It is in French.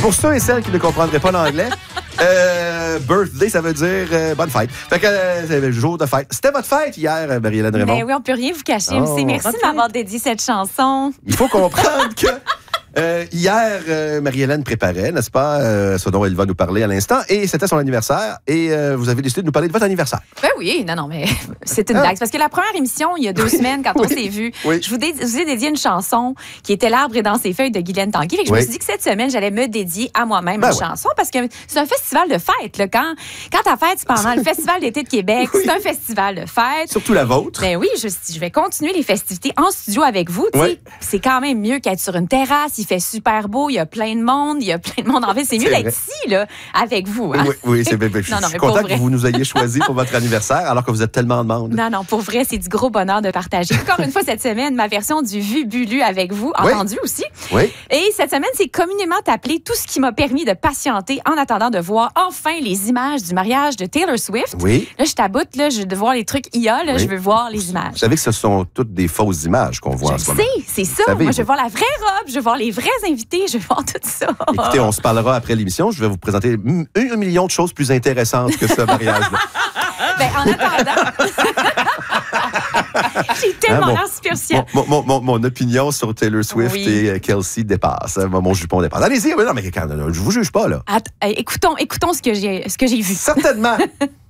Pour ceux et celles qui ne comprendraient pas l'anglais, birthday, ça veut dire bonne fête. Fait que c'est le jour de fête. C'était votre fête hier, Marie-Hélène Raymond? Ben oui, on peut rien vous cacher aussi. Merci de m'avoir dédié cette chanson. Il faut comprendre que hier, Marie-Hélène préparait, n'est-ce pas, ce dont elle va nous parler à l'instant, et c'était son anniversaire, et vous avez décidé de nous parler de votre anniversaire. Ben oui, non, mais c'est une blague. Parce que la première émission, il y a 2 semaines, quand on s'est vus, Oui. je vous ai dédié une chanson qui était L'arbre est dans ses feuilles de Guylaine Tanguy. Fait que je me suis dit que cette semaine, j'allais me dédier à moi-même une chanson, parce que c'est un festival de fête. Là. Quand ta fête, c'est pendant le Festival d'été de Québec, c'est un festival de fête. Surtout la vôtre. Ben oui, je vais continuer les festivités en studio avec vous. Oui. C'est quand même mieux qu'être sur une terrasse. Il fait super beau, il y a plein de monde, en fait, c'est mieux d'être ici, là, avec vous. Hein? Oui, c'est bien. Je suis content que vous nous ayez choisi pour votre anniversaire, alors que vous êtes tellement en demande. Non, pour vrai, c'est du gros bonheur de partager. Encore une fois, cette semaine, ma version du Vu Bulu avec vous, entendu aussi. Oui. Et cette semaine, c'est communément appelé tout ce qui m'a permis de patienter en attendant de voir enfin les images du mariage de Taylor Swift. Oui. Là, je taboute, là, je veux voir les trucs IA, là, je veux voir les images. Vous savez que ce sont toutes des fausses images qu'on voit en ce moment. C'est ça. Moi, je veux voir la vraie robe, je veux voir les vrais invités, je veux voir tout ça. Écoutez, on se parlera après l'émission. Je vais vous présenter 1 million de choses plus intéressantes que ce mariage-là. Ben, en attendant, j'ai tellement l'air superficielle. Mon opinion sur Taylor Swift et Kelsey dépasse. Mon jupon dépasse. Allez-y, non, mais je vous juge pas, là. Écoutons ce que j'ai vu. Certainement.